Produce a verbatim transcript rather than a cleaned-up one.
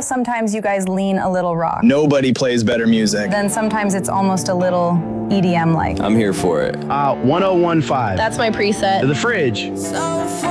sometimes you guys lean a little rock? Nobody plays better music. Then sometimes it's almost a little E D M-like. I'm here for it. Uh, one oh one five. That's my preset. The Fridge. So